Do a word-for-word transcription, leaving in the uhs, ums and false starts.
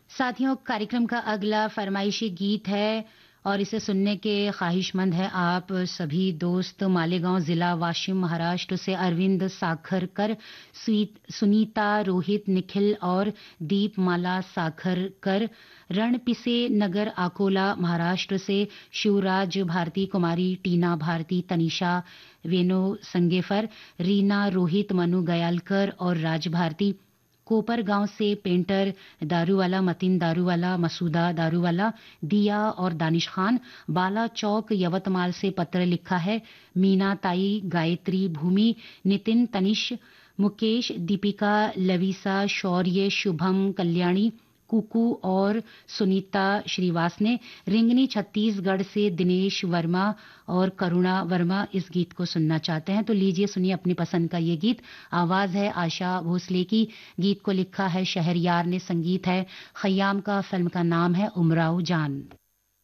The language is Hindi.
साथियों, कार्यक्रम का अगला फरमाइशी गीत है और इसे सुनने के ख्वाहिशमंद है आप सभी दोस्त। मालेगांव जिला वाशिम महाराष्ट्र से अरविंद साखरकर, स्वीत- सुनीता, रोहित, निखिल और दीपमाला साखरकर। रणपिसे नगर अकोला महाराष्ट्र से शिवराज भारती, कुमारी टीना भारती, तनिषा वेनो संगेफर, रीना, रोहित, मनु गयालकर और राज भारती। कोपर गांव से पेंटर दारूवाला, मतीन दारूवाला, मसूदा दारूवाला, दिया और दानिश खान। बाला चौक यवतमाल से पत्र लिखा है मीना ताई, गायत्री, भूमि, नितिन, तनिष, मुकेश, दीपिका, लविसा, शौर्य, शुभम, कल्याणी, कुकू और सुनीता श्रीवास ने। रिंगनी छत्तीसगढ़ से दिनेश वर्मा और करुणा वर्मा इस गीत को सुनना चाहते हैं, तो लीजिए सुनिए अपनी पसंद का ये गीत। आवाज है आशा भोसले की, गीत को लिखा है शहरयार ने, संगीत है खयाम का, फिल्म का नाम है उमराव जान।